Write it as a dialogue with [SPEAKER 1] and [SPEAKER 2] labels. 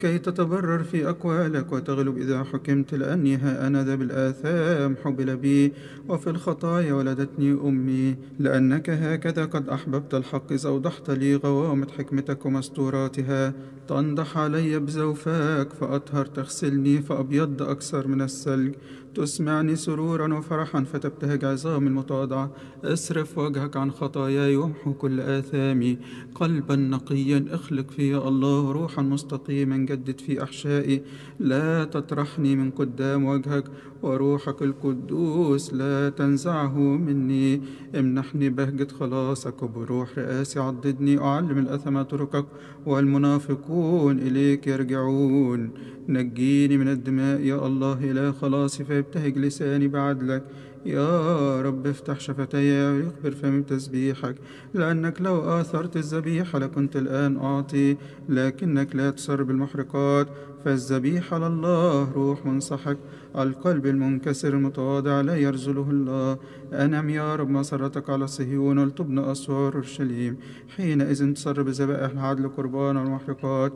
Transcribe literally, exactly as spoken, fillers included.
[SPEAKER 1] كي تتبرر في أقوالك وتغلب إذا حكمت، لأني ها أنا ذا بالآثام حبل بي، وفي الخطايا ولدتني أمي. لأنك هكذا قد أحببت الحق إذ أوضحت لي غوامض حكمتك ومستوراتها. تنضح علي بزوفاك فأطهر، تغسلني فأبيض أكثر من الثلج. تسمعني سرورا وفرحا فتبتهج عظامي المتواضعة. اصرف وجهك عن خطاياي وامحو كل آثامي. قلبا نقيا اخلق في يا الله، روحا مستقيما جدد في أحشائي. لا تطرحني من قدام وجهك، وروحك القدوس لا تنزعه مني. امنحني بهجة خلاصك، وبروح رئاسي عضدني. أعلم الأثم طرقك، والمنافقون إليك يرجعون. نجيني من الدماء يا الله إله خلاصي، فيبتهج لساني بعدلك. يا رب افتح شفتي ويخبر فمي بتسبيحك. لأنك لو آثرت الذبيحة لكنت الآن أعطي، لكنك لا تسر بالمحرقات. فالذبيحة لله روح منسحق، القلب المنكسر المتواضع لا يرزله الله. أنعم يا رب مسرتك على صهيون، ولتبنى أسوار أورشليم. حينئذ تسر بذبائح العدل قربان والمحرقات،